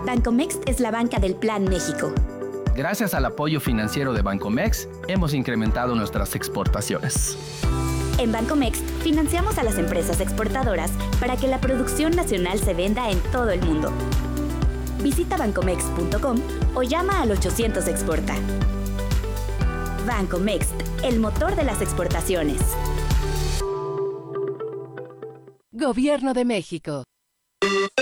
Bancomext es la banca del Plan México. Gracias al apoyo financiero de Bancomext, hemos incrementado nuestras exportaciones. En Bancomext, financiamos a las empresas exportadoras para que la producción nacional se venda en todo el mundo. Visita bancomext.com o llama al 800 Exporta. Bancomext, el motor de las exportaciones. Gobierno de México.